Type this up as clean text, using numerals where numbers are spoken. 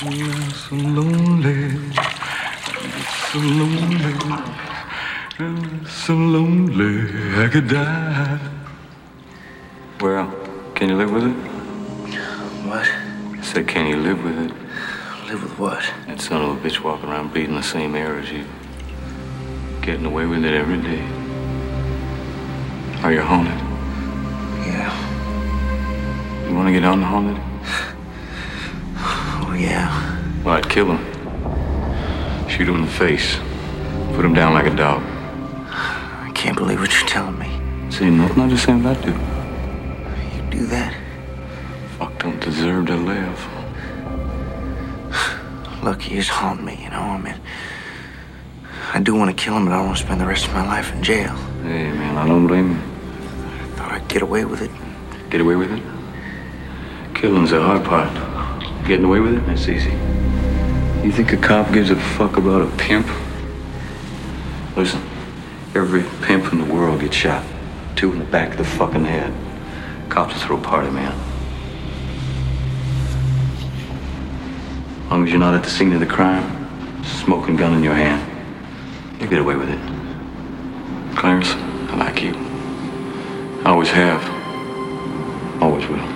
So lonely, so lonely, so lonely, I could die. Well, can you live with it? What? I said, can you live with it? Live with what? That son of a bitch walking around breathing the same air as you. Getting away with it every day. Are you haunted? Yeah. You want to get unhaunted? Oh, yeah. Well, I'd kill him. Shoot him in the face. Put him down like a dog. I can't believe what you're telling me. See, nothing I just saying what I do. You do that? Fuck don't deserve to live. Look, you just haunt me, you know? I mean, I do want to kill him, but I don't want to spend the rest of my life in jail. Hey, man, I don't blame you. I thought I'd get away with it. Get away with it? Killing's the hard part. Getting away with it, that's easy. You think a cop gives a fuck about a pimp? Listen, every pimp in the world gets shot. 2 in the back of the fucking head. Cops will throw a party, man. As long as you're not at the scene of the crime, smoking gun in your hand, you get away with it. Clarence, I like you. I always have. Always will.